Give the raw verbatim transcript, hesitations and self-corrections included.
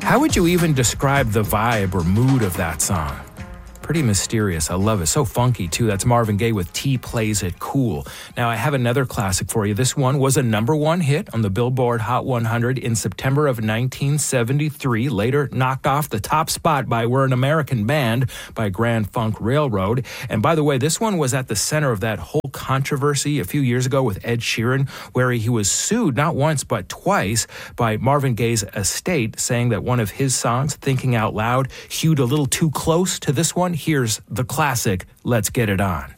How would you even describe the vibe or mood of that song? Pretty mysterious. I love it. So funky, too. That's Marvin Gaye with T Plays It Cool. Now, I have another classic for you. This one was a number one hit on the Billboard Hot one hundred in September of nineteen seventy-three, later knocked off the top spot by We're an American Band by Grand Funk Railroad. And by the way, this one was at the center of that whole controversy a few years ago with Ed Sheeran, where he was sued not once but twice by Marvin Gaye's estate, saying that one of his songs, Thinking Out Loud, hewed a little too close to this one. Here's the classic, Let's Get It On.